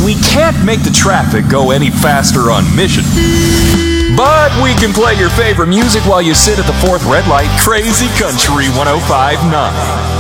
We can't make the traffic go any faster on Mission. But we can play your favorite music while you sit at the fourth red light. Crazy Country 105.9.